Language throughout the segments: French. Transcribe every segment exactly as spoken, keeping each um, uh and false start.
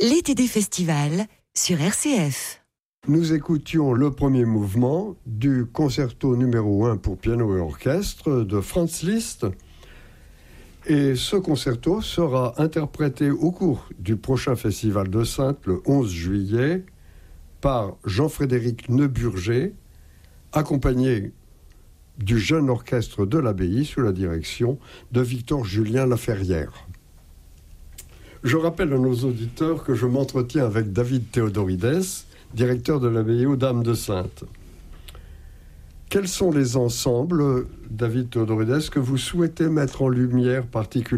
L'été des festivals sur R C F. Nous écoutions le premier mouvement du concerto numéro un pour piano et orchestre de Franz Liszt. Et ce concerto sera interprété au cours du prochain festival de Saintes le onze juillet par Jean-Frédéric Neuburger, accompagné du jeune orchestre de l'Abbaye sous la direction de Victor-Julien Laferrière. Je rappelle à nos auditeurs que je m'entretiens avec David Théodorides, directeur de l'Abbaye aux Dames de Saintes. Quels sont les ensembles, David Théodorides, que vous souhaitez mettre en lumière particulièrement ?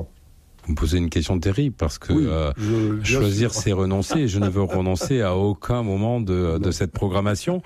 Vous me posez une question terrible parce que oui, euh, je, choisir sûr. c'est renoncer. Je ne veux renoncer à aucun moment de, de cette programmation.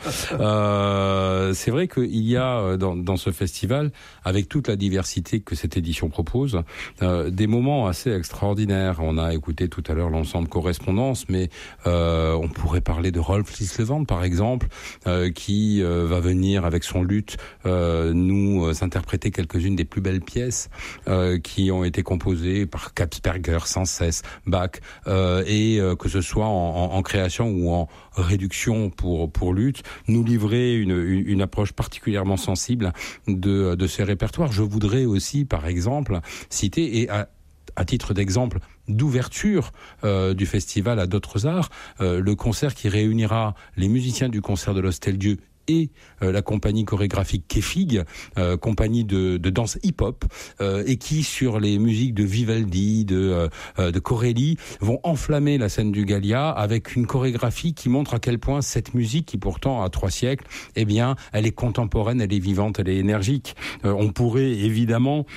Euh, c'est vrai qu'il y a dans, dans ce festival, avec toute la diversité que cette édition propose, euh, des moments assez extraordinaires. On a écouté tout à l'heure l'ensemble Correspondance, mais euh, on pourrait parler de Rolf Lislevand, par exemple, euh, qui euh, va venir avec son luth euh, nous euh, interpréter quelques-unes des plus belles pièces euh, qui ont été composées par Kapsberger, sans cesse, Bach, euh, et euh, que ce soit en, en, en création ou en réduction pour pour luth, nous livrer une, une, une approche particulièrement sensible de de ces répertoires. Je voudrais aussi, par exemple, citer et à, à titre d'exemple d'ouverture euh, du festival à d'autres arts, euh, le concert qui réunira les musiciens du concert de l'Hostel-Dieu et euh, la compagnie chorégraphique Kefig, euh, compagnie de, de danse hip-hop, euh, et qui, sur les musiques de Vivaldi, de, euh, de Corelli, vont enflammer la scène du Gallia avec une chorégraphie qui montre à quel point cette musique, qui pourtant a trois siècles, eh bien, elle est contemporaine, elle est vivante, elle est énergique. Euh, on pourrait évidemment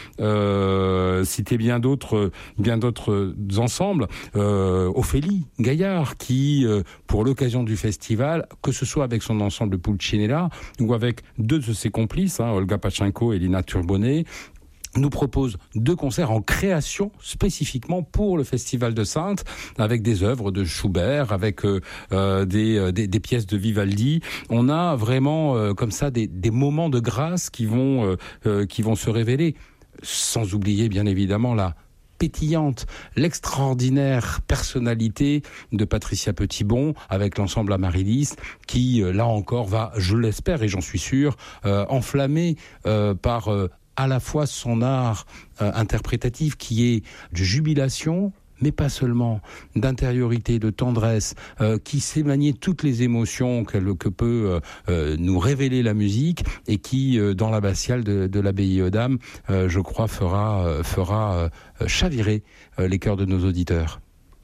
euh, citer bien d'autres, bien d'autres ensembles. Euh, Ophélie Gaillard, qui, euh, pour l'occasion du festival, que ce soit avec son ensemble Pulcinella ou avec deux de ses complices, hein, Olga Pachenko et Lina Turbonnet, nous propose deux concerts en création spécifiquement pour le Festival de Saintes, avec des œuvres de Schubert, avec euh, euh, des, des, des pièces de Vivaldi. On a vraiment euh, comme ça des, des moments de grâce qui vont, euh, euh, qui vont se révéler, sans oublier bien évidemment la pétillante, l'extraordinaire personnalité de Patricia Petitbon avec l'ensemble Amaryllis qui, là encore, va, je l'espère et j'en suis sûr, euh, enflammé euh, par euh, à la fois son art euh, interprétatif qui est de jubilation, mais pas seulement, d'intériorité, de tendresse, euh, qui sait manier toutes les émotions que, que peut euh, nous révéler la musique et qui, euh, dans l'abbatiale de, de l'Abbaye aux Dames, euh, je crois, fera, euh, fera euh, chavirer euh, les cœurs de nos auditeurs.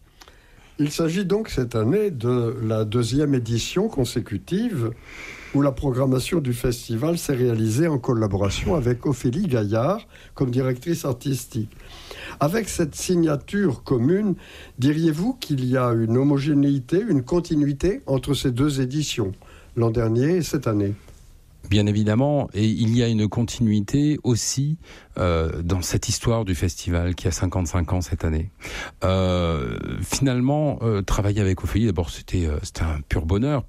Il s'agit donc cette année de la deuxième édition consécutive où la programmation du festival s'est réalisée en collaboration avec Ophélie Gaillard comme directrice artistique. Avec cette signature commune, diriez-vous qu'il y a une homogénéité, une continuité entre ces deux éditions, l'an dernier et cette année ? Bien évidemment, et il y a une continuité aussi euh, dans cette histoire du festival qui a cinquante-cinq ans cette année. Euh, finalement, euh, travailler avec Ophélie, d'abord c'était, euh, c'était un pur bonheur,